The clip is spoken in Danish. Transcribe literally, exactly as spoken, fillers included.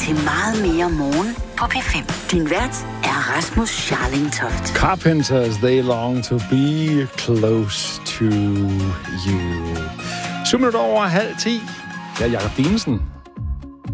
til meget mere morgen på P fem. Din vært er Rasmus Scharling Toft. Carpenters, they long to be close to you. syv minutter over halv ti. Jeg er Jacob Dinesen.